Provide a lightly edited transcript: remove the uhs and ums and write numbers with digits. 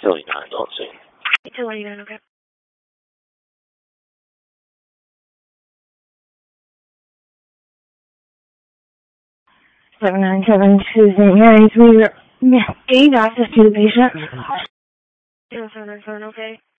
289, let's see. 289, okay. (797) Tuesday, Mary's, we are gained access to the patient. 0797, okay.